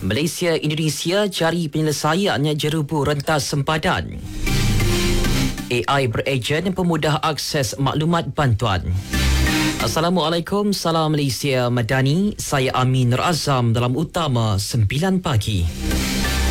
Malaysia Indonesia cari penyelesaian jerubu rentas sempadan. AI berejen pemudah akses maklumat bantuan. Assalamualaikum, salam Malaysia Madani. Saya Amin Nur Azam dalam Utama 9 Pagi.